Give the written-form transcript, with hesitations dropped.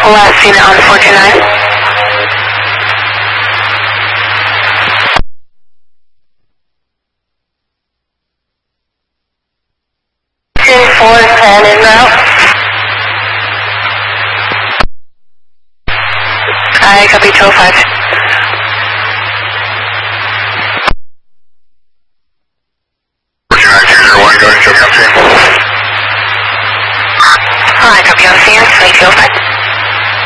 Last seen on 429. Ten 410 en route. I copy 205. Hi, copy on scene, 205.